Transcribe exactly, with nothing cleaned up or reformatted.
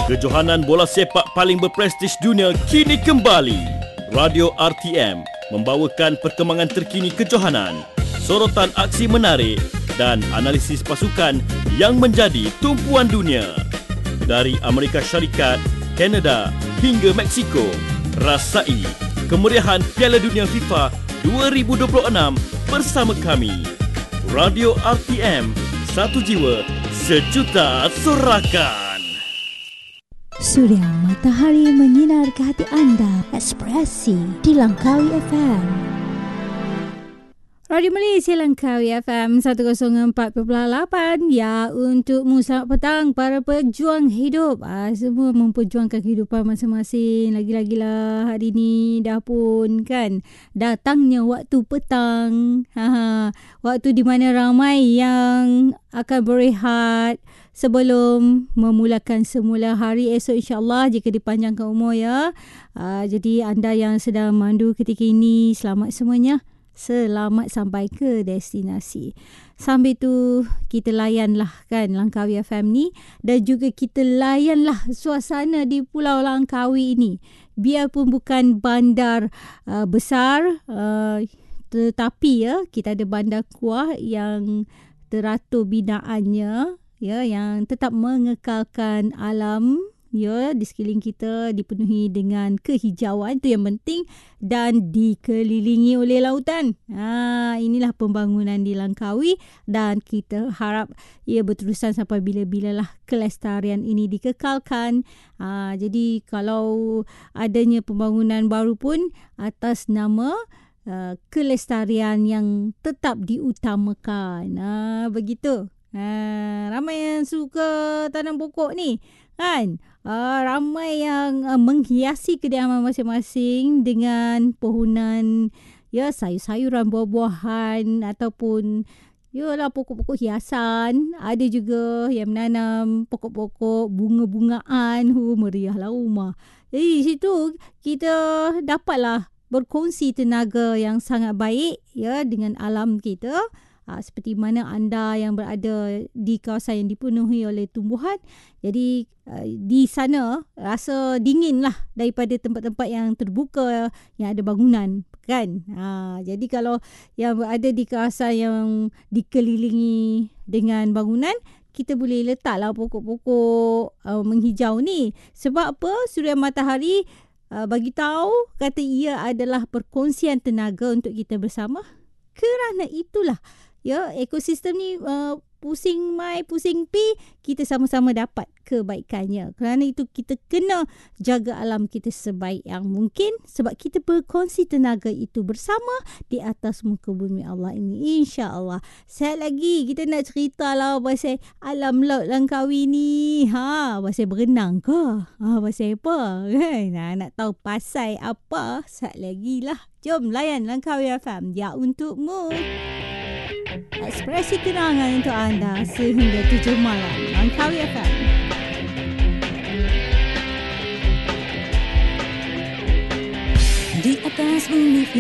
Kejohanan bola sepak paling berprestij dunia kini kembali. Radio R T M membawakan perkembangan terkini kejohanan, sorotan aksi menarik dan analisis pasukan yang menjadi tumpuan dunia. Dari Amerika Syarikat, Kanada hingga Mexico, rasai kemeriahan Piala Dunia FIFA dua ribu dua puluh enam bersama kami. Radio R T M, satu jiwa, sejuta sorakan. Suria matahari menyinar ke hati anda. Ekspresi di Langkawi F M. Radio Malaysia Langkawi F M seratus empat perpuluhan lapan. Ya, untukmu selamat petang para pejuang hidup. Ah, semua memperjuangkan kehidupan masing-masing. Lagi-lagilah hari ni dah pun kan datangnya waktu petang. Ha, waktu di mana ramai yang akan berehat sebelum memulakan semula hari esok, insyaAllah, jika dipanjangkan umur ya. Uh, jadi anda yang sedang mandu ketika ini, selamat semuanya. Selamat sampai ke destinasi. Sambil tu kita layanlah kan Langkawi F M ni, dan juga kita layanlah suasana di Pulau Langkawi ini. Biarpun bukan bandar uh, besar, uh, tetapi ya kita ada bandar kuah yang teratur binaannya, ya, yang tetap mengekalkan alam ya di sekeliling kita, dipenuhi dengan kehijauan, itu yang penting, dan dikelilingi oleh lautan. Ha, inilah pembangunan di Langkawi, dan kita harap ia berterusan sampai bila-bilalah kelestarian ini dikekalkan. Ha, jadi kalau adanya pembangunan baru pun atas nama uh, kelestarian yang tetap diutamakan. Ha, begitu. Ha, ramai yang suka tanam pokok ni kan, uh, ramai yang uh, menghiasi kediaman masing-masing dengan pohonan ya sayur-sayuran, buah-buahan ataupun yalah pokok-pokok hiasan. Ada juga yang menanam pokok-pokok bunga-bungaan. Hu, meriahlah rumah. Jadi di situ kita dapatlah berkongsi tenaga yang sangat baik ya dengan alam kita. Ha, seperti mana anda yang berada di kawasan yang dipenuhi oleh tumbuhan. Jadi uh, di sana rasa dingin lah daripada tempat-tempat yang terbuka yang ada bangunan kan. Ha, jadi kalau yang berada di kawasan yang dikelilingi dengan bangunan, kita boleh letaklah pokok-pokok uh, menghijau ni. Sebab apa? Suria matahari uh, bagi tahu kata ia adalah perkongsian tenaga untuk kita bersama. Kerana itulah ya, ekosistem ni uh, pusing mai, pusing pi, kita sama-sama dapat kebaikannya. Kerana itu kita kena jaga alam kita sebaik yang mungkin, sebab kita berkongsi tenaga itu bersama di atas muka bumi Allah ini, insya-Allah. Sekali lagi kita nak cerita lah pasal alam laut Langkawi ni. Ha, pasal berenang ke? Ha, pasal apa? Kan? Nah, nak tahu pasal apa? Sekali lagi lah. Jom layan Langkawi F M. Ya, untukmu. Ekspresi kenangan untuk anda sehingga tujuh malam. Langkawi F M. Di atas bumi